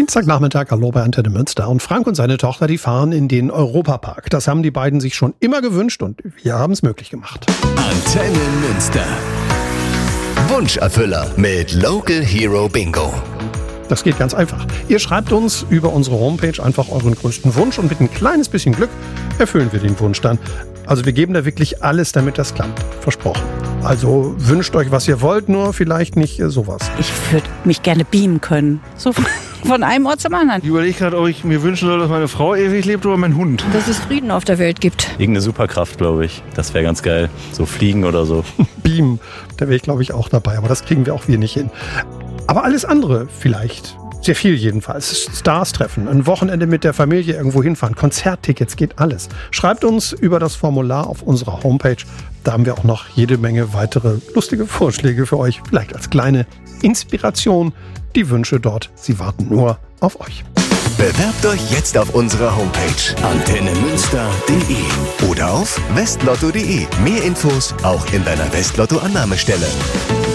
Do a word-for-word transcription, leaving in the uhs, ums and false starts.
Dienstagnachmittag, hallo bei Antenne Münster. Und Frank und seine Tochter, die fahren in den Europapark. Das haben die beiden sich schon immer gewünscht und wir haben es möglich gemacht. Antenne Münster. Wunscherfüller mit Local Hero Bingo. Das geht ganz einfach. Ihr schreibt uns über unsere Homepage einfach euren größten Wunsch und mit ein kleines bisschen Glück erfüllen wir den Wunsch dann. Also wir geben da wirklich alles, damit das klappt. Versprochen. Also wünscht euch, was ihr wollt, nur vielleicht nicht äh, sowas. Ich würde mich gerne beamen können. So von einem Ort zum anderen. Ich überlege gerade, ob ich mir wünschen soll, dass meine Frau ewig lebt oder mein Hund. Dass es Frieden auf der Welt gibt. Irgendeine Superkraft, glaube ich. Das wäre ganz geil. So fliegen oder so. Beamen, da wäre ich glaube ich auch dabei, aber das kriegen wir auch wir nicht hin. Aber alles andere vielleicht. Sehr viel jedenfalls. Stars treffen, ein Wochenende mit der Familie irgendwo hinfahren, Konzerttickets, geht alles. Schreibt uns über das Formular auf unserer Homepage. Da haben wir auch noch jede Menge weitere lustige Vorschläge für euch. Vielleicht als kleine Inspiration. Die Wünsche dort, sie warten nur auf euch. Bewerbt euch jetzt auf unserer Homepage antenne münster punkt de oder auf westlotto punkt de. Mehr Infos auch in deiner Westlotto-Annahmestelle.